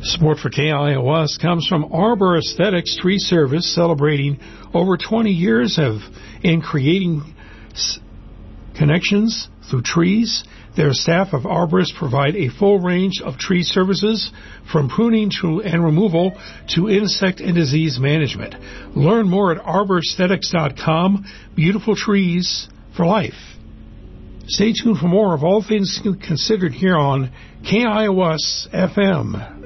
Support for KIOS comes from Arbor Aesthetics Tree Service, celebrating over 20 years in creating connections through trees. Their staff of arborists provide a full range of tree services, from pruning and removal to insect and disease management. Learn more at arbораesthetics.com. Beautiful trees for life. Stay tuned for more of All Things Considered here on KIOS FM.